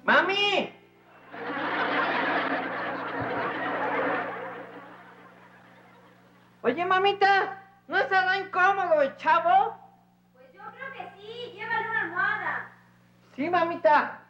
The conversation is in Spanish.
¡Mami! Oye, mamita, ¿no estará incómodo el chavo? Pues yo creo que sí, llévale una almohada. Sí, mamita.